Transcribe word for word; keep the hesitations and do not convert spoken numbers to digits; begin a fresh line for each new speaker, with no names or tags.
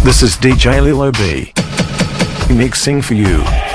This is D J Lilo B. Mixing for you.